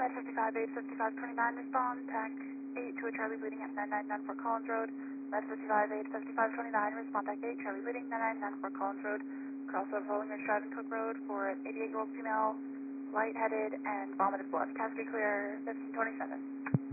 Med 55 8 5529, respond, TAC 8 to a Charlie bleeding at 9994 Collins Road. Med 55 8 5529, respond, TAC 8, Charlie bleeding, 9994 Collins Road. Crossover rolling Ridge Drive and Cook Road for an 88-year-old female, lightheaded and vomited blood. Cavity clear, 1527.